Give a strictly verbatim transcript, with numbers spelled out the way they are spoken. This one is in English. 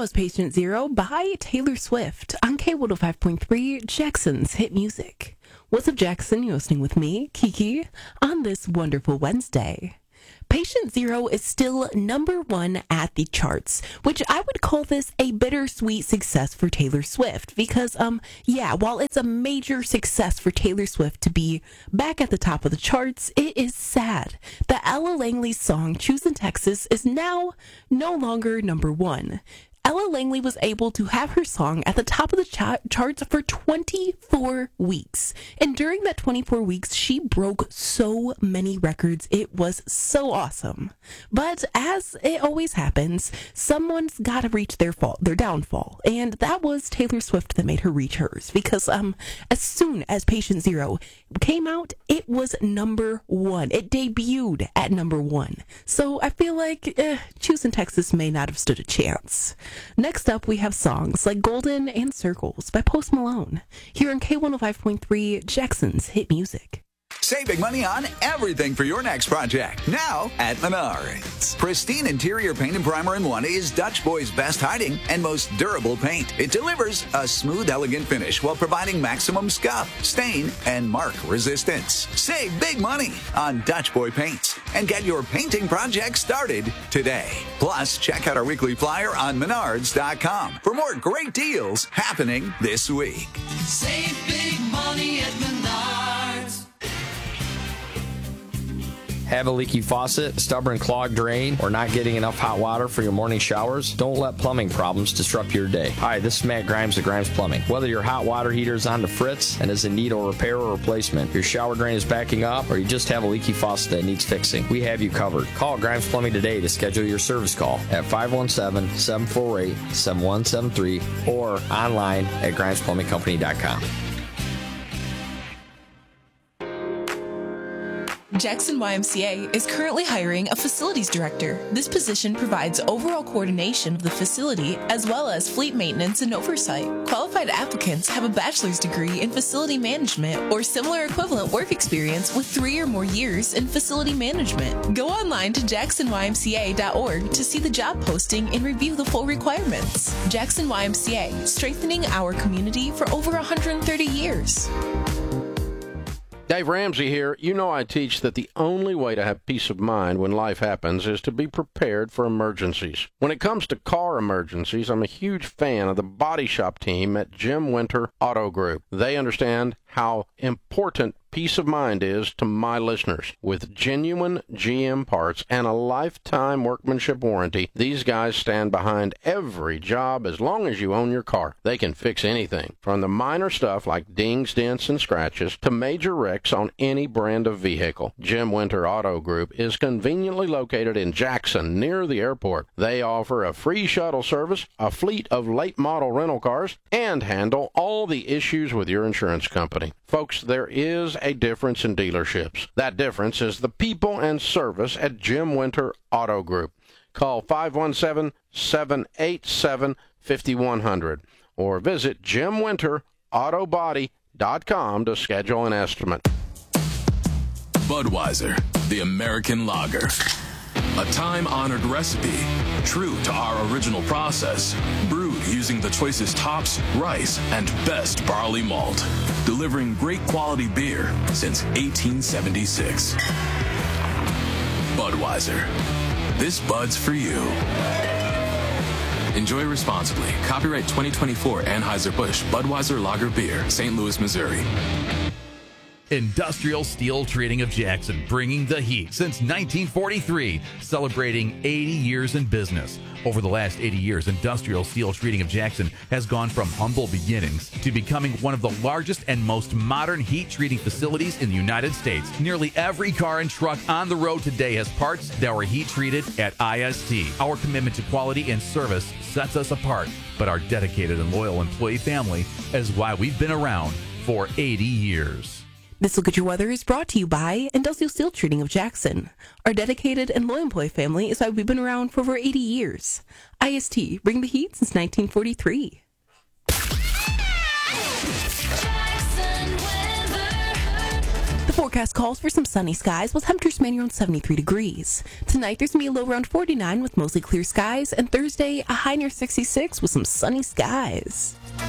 was Patient Zero by Taylor Swift on K one oh five point three, Jackson's Hit Music. What's up, Jackson? You're listening with me, Kiki, on this wonderful Wednesday. Patient Zero is still number one at the charts, which I would call this a bittersweet success for Taylor Swift because, um, yeah, while it's a major success for Taylor Swift to be back at the top of the charts, it is sad that Ella Langley's song Choosing Texas is now no longer number one. Ella Langley was able to have her song at the top of the ch- charts for twenty-four weeks. And during that twenty-four weeks, she broke so many records. It was so awesome. But as it always happens, someone's got to reach their fall, their downfall. And that was Taylor Swift that made her reach hers. Because um, as soon as Patient Zero came out, it was number one. It debuted at number one. So I feel like eh, Choosing Texas may not have stood a chance. Next up, we have songs like Golden and Circles by Post Malone, here on K one oh five point three, Jackson's Hit Music. Save big money on everything for your next project. Now at Menards. Pristine interior paint and primer in one is Dutch Boy's best hiding and most durable paint. It delivers a smooth, elegant finish while providing maximum scuff, stain, and mark resistance. Save big money on Dutch Boy paints and get your painting project started today. Plus, check out our weekly flyer on menards dot com for more great deals happening this week. Save big money at Menards. Have a leaky faucet, stubborn clogged drain, or not getting enough hot water for your morning showers? Don't let plumbing problems disrupt your day. Hi, this is Matt Grimes of Grimes Plumbing. Whether your hot water heater is on the fritz and is in need of repair or replacement, your shower drain is backing up, or you just have a leaky faucet that needs fixing, we have you covered. Call Grimes Plumbing today to schedule your service call at five one seven, seven four eight, seven one seven three or online at grimes plumbing company dot com. Jackson Y M C A is currently hiring a facilities director. This position provides overall coordination of the facility as well as fleet maintenance and oversight. Qualified applicants have a bachelor's degree in facility management or similar equivalent work experience with three or more years in facility management. Go online to jackson y m c a dot org to see the job posting and review the full requirements. Jackson Y M C A, strengthening our community for over one hundred thirty years. Dave Ramsey here. You know I teach that the only way to have peace of mind when life happens is to be prepared for emergencies. When it comes to car emergencies, I'm a huge fan of the body shop team at Jim Winter Auto Group. They understand how important peace of mind is to my listeners. With genuine G M parts and a lifetime workmanship warranty, these guys stand behind every job as long as you own your car. They can fix anything, from the minor stuff like dings, dents, and scratches to major wrecks on any brand of vehicle. Jim Winter Auto Group is conveniently located in Jackson, near the airport. They offer a free shuttle service, a fleet of late model rental cars, and handle all the issues with your insurance company. Folks, there is a difference in dealerships. That difference is the people and service at Jim Winter Auto Group. Call five one seven, seven eight seven, five one zero zero or visit jim winter auto body dot com to schedule an estimate. Budweiser, the American lager. A time-honored recipe, true to our original process, brewed using the choicest hops, rice, and best barley malt, delivering great quality beer since eighteen seventy-six. Budweiser. This Bud's for you. Enjoy responsibly. Copyright twenty twenty-four Anheuser-Busch Budweiser Lager Beer, Saint Louis, Missouri. Industrial Steel Trading of Jackson, bringing the heat since nineteen forty-three, celebrating eighty years in business. Over the last eighty years, Industrial Steel Treating of Jackson has gone from humble beginnings to becoming one of the largest and most modern heat treating facilities in the United States. Nearly every car and truck on the road today has parts that were heat treated at I S T. Our commitment to quality and service sets us apart, but our dedicated and loyal employee family is why we've been around for eighty years. This Look at Your Weather is brought to you by Industrial Steel Treating of Jackson. Our dedicated and loyal employee family is why we've been around for over eighty years. I S T, bring the heat since nineteen forty-three. The forecast calls for some sunny skies with temperatures remaining around seventy-three degrees. Tonight, there's going to be a low around forty-nine with mostly clear skies, and Thursday, a high near sixty-six with some sunny skies.